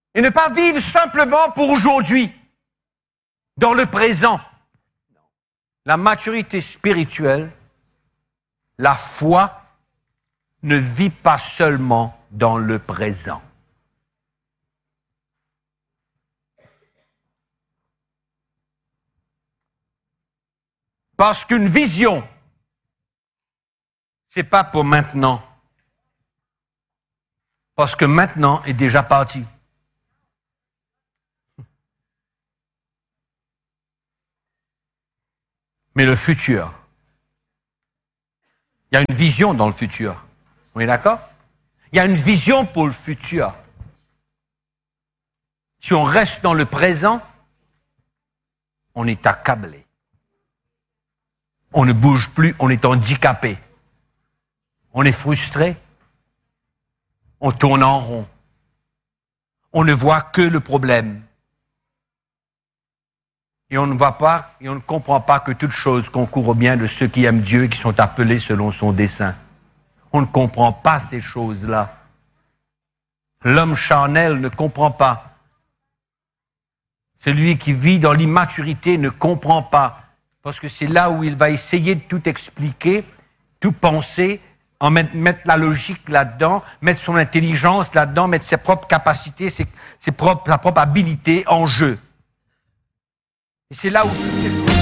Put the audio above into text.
Et ne pas vivre simplement pour aujourd'hui, dans le présent. La maturité spirituelle, la foi, ne vit pas seulement dans le présent. Parce qu'une vision, c'est pas pour maintenant. Parce que maintenant est déjà parti. Mais le futur, il y a une vision dans le futur. On est d'accord? Il y a une vision pour le futur. Si on reste dans le présent, on est accablé. On ne bouge plus, on est handicapé. On est frustré. On tourne en rond. On ne voit que le problème. Et on ne voit pas, et on ne comprend pas que toute chose concourt au bien de ceux qui aiment Dieu et qui sont appelés selon son dessein. On ne comprend pas ces choses-là. L'homme charnel ne comprend pas. Celui qui vit dans l'immaturité ne comprend pas. Parce que c'est là où il va essayer de tout expliquer, tout penser, mettre la logique là-dedans, mettre son intelligence là-dedans, mettre ses propres capacités, sa propre habilité en jeu. Et c'est là où